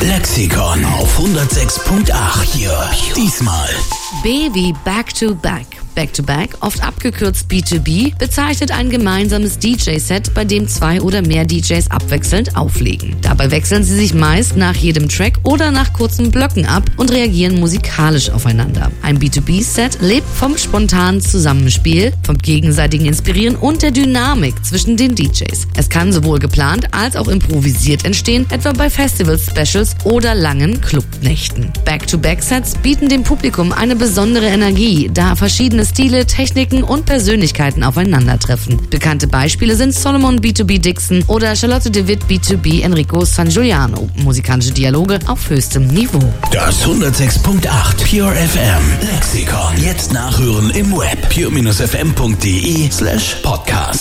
Lexikon auf 106.8 hier. Diesmal B wie Back to Back. Back-to-Back, oft abgekürzt B2B, bezeichnet ein gemeinsames DJ-Set, bei dem 2 oder mehr DJs abwechselnd auflegen. Dabei wechseln sie sich meist nach jedem Track oder nach kurzen Blöcken ab und reagieren musikalisch aufeinander. Ein B2B-Set lebt vom spontanen Zusammenspiel, vom gegenseitigen Inspirieren und der Dynamik zwischen den DJs. Es kann sowohl geplant als auch improvisiert entstehen, etwa bei Festival-Specials oder langen Clubnächten. Back-to-Back-Sets bieten dem Publikum eine besondere Energie, da verschiedene Stile, Techniken und Persönlichkeiten aufeinandertreffen. Bekannte Beispiele sind Solomon B2B Dixon oder Charlotte de Witt B2B Enrico San Giuliano. Musikalische Dialoge auf höchstem Niveau. Das 106.8 Pure FM Lexikon. Jetzt nachhören im Web pure-fm.de/podcast.